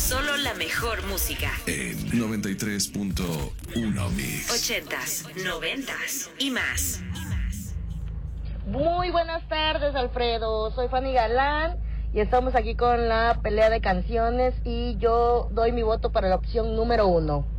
Solo la mejor música. En 93.1 Mix. 80s, 90s y más. Muy buenas tardes, Alfredo. Soy Fanny Galán y estamos aquí con la pelea de canciones y yo doy mi voto para la opción número 1.